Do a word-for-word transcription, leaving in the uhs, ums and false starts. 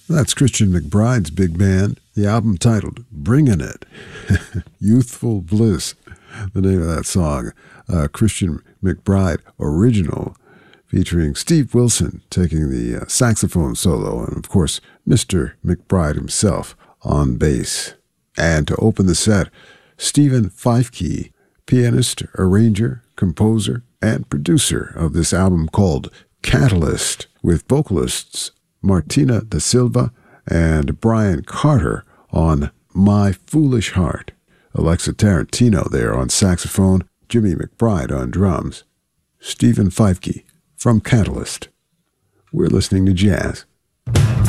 That's Christian McBride's big band, the album titled Bringin' It. Youthful Bliss, the name of that song. Uh, Christian McBride original, featuring Steve Wilson taking the uh, saxophone solo, and of course, Mister McBride himself on bass. And to open the set, Stephen Feifke, pianist, arranger, composer, and producer of this album called Catalyst, with vocalists Martina da Silva and Brian Carter on My Foolish Heart. Alexa Tarantino there on saxophone, Jimmy McBride on drums. Stephen Feifke from Catalyst. We're listening to jazz.